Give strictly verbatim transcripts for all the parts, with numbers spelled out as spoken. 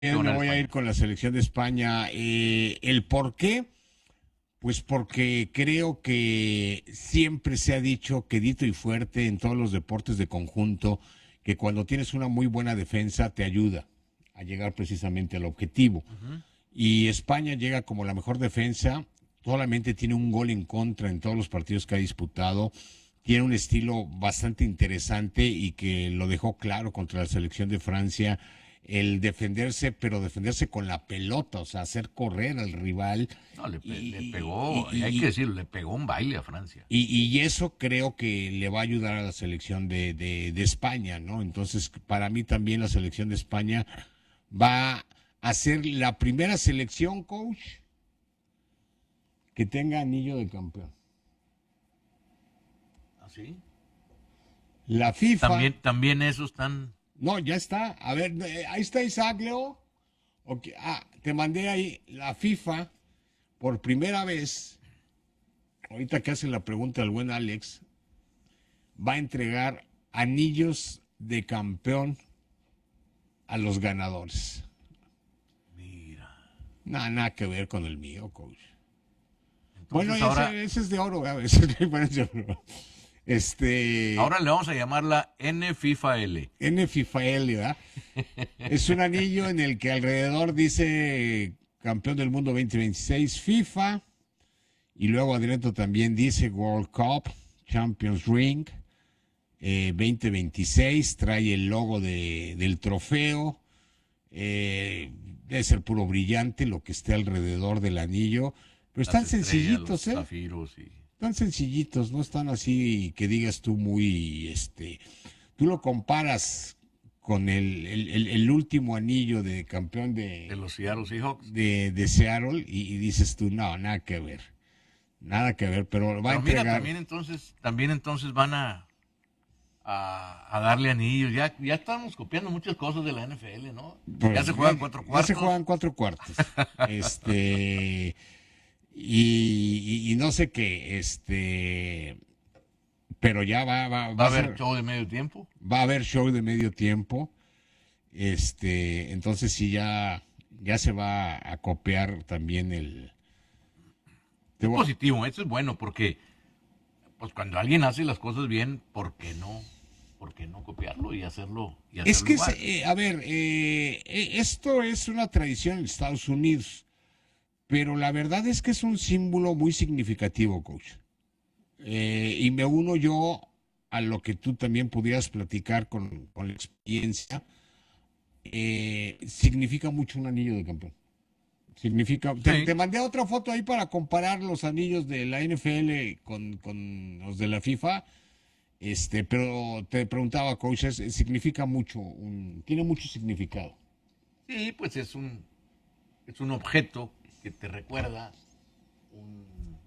Yo me ganar voy a ir España. con la selección de España. Eh, ¿el por qué? Pues porque creo que siempre se ha dicho quedito y fuerte en todos los deportes de conjunto que cuando tienes una muy buena defensa te ayuda a llegar precisamente al objetivo. Ujú. Y España llega como la mejor defensa, solamente tiene un gol en contra en todos los partidos que ha disputado, tiene un estilo bastante interesante y que lo dejó claro contra la selección de Francia, el defenderse, pero defenderse con la pelota, o sea, hacer correr al rival No, le, pe- le y, y, pegó, y hay que y, decirlo, le pegó un baile a Francia. y, y eso creo que le va a ayudar a la selección de, de, de España, ¿no? Entonces, para mí también la selección de España va a ser la primera selección, coach, que tenga anillo de campeón. ¿Así? La FIFA, También, también esos están. no, ya está. A ver, eh, ahí está Isaac Leo. Ok, ah, te mandé ahí la FIFA por primera vez. Ahorita que hace la pregunta el buen Alex, va a entregar anillos de campeón a los ganadores. Mira. Nada, nada que ver con el mío, coach. Bueno, Entonces ahora, ese, ese es de oro, a veces es diferencia, pero, Este, ahora le vamos a llamar la N FIFA L. N FIFA L, ¿verdad? Es un anillo en el que alrededor dice campeón del mundo veinte veintiséis FIFA y luego adentro también dice World Cup, Champions Ring eh, veinte veintiséis, trae el logo de, del trofeo, eh, debe ser puro brillante lo que esté alrededor del anillo, pero Las están estrellas, los sencillitos, ¿eh? zafiros y. Tan sencillitos, no están así que digas tú muy, este, tú lo comparas con el, el, el- el último anillo de campeón De de, los Seattle Seahawks. de, de Seattle y, y dices tú, no, nada que ver, nada que ver, pero va a Pero mira, entregar, también entonces, también entonces van a, a, a darle anillos. Ya, ya estamos copiando muchas cosas de la N F L, ¿no? Ya pues se ya, juegan cuatro ya se cuartos. juegan cuatro cuartos, este, y, y, y no sé qué, este, pero ya va, va, Va va a a haber ser, show de medio tiempo. va a haber show de medio tiempo. Este, entonces sí ya, ya se va a copiar también el. te Es voy- positivo, eso es bueno, porque pues cuando alguien hace las cosas bien, ¿por qué no? ¿Por qué no copiarlo y hacerlo y Es hacerlo que, es, igual? eh, a ver, eh, eh, esto es una tradición en Estados Unidos, pero la verdad es que es un símbolo muy significativo, coach. Eh, y me uno yo a lo que tú también pudieras platicar con, con la experiencia. Eh, significa mucho un anillo de campeón. Significa. Te, Sí. te mandé otra foto ahí para comparar los anillos de la N F L con, con los de la FIFA. Este, pero te preguntaba, coach, es- significa mucho, un, tiene mucho significado. Sí, pues es un es un objeto que te recuerda un,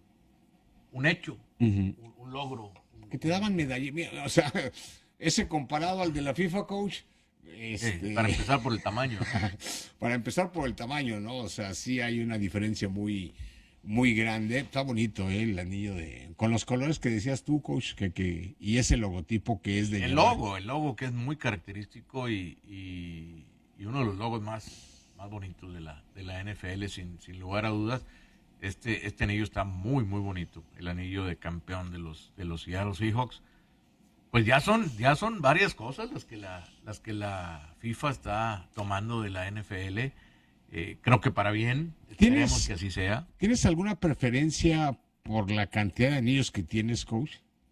un hecho, Ujú. un, un logro, Que un- te daban medalla. Mira, o sea, ese comparado al de la FIFA, coach, eh, este, para empezar por el tamaño, ¿no? para empezar por el tamaño, ¿no? O sea, sí hay una diferencia muy, muy grande. Está bonito, ¿eh? El anillo de, con los colores que decías tú, coach, que, que, y ese logotipo que es de El llamar. logo, el logo que es muy característico y, y, y uno de los logos más, más bonitos de la, de la N F L, sin, sin lugar a dudas. Este, este anillo está muy, muy bonito. El anillo de campeón de los, de los Seattle Seahawks. Pues ya son, ya son varias cosas las que la, las que la FIFA está tomando de la N F L. Eh, creo que para bien, esperemos ¿Tienes, que así sea. ¿Tienes alguna preferencia por la cantidad de anillos que tienes, coach?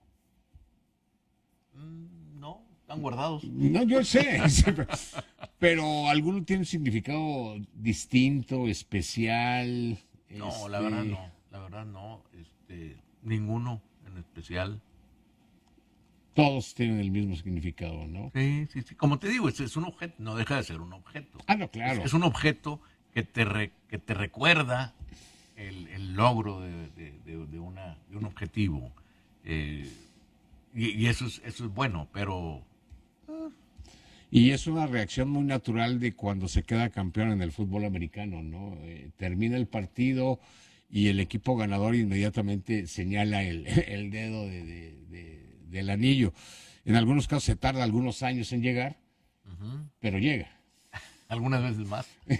Mm, no, están guardados. No, yo sé, sí, pero, pero alguno tiene un significado distinto, especial. No, la verdad Este, no, la verdad no, este, ninguno en especial. todos tienen el mismo significado, ¿no? Sí, sí, sí. Como te digo, es, es un objeto, no deja de ser un objeto. Ah, no, Es, claro. es un objeto que te, re- que te recuerda el, el logro de, de- de- de una, de un objetivo. Eh, y y eso, es, eso es bueno, pero Y es una reacción muy natural de cuando se queda campeón en el fútbol americano, ¿no? Eh, termina el partido y el equipo ganador inmediatamente señala el, el dedo de, de- de- del anillo. En algunos casos se tarda algunos años en llegar, ujú. pero llega. Algunas veces más.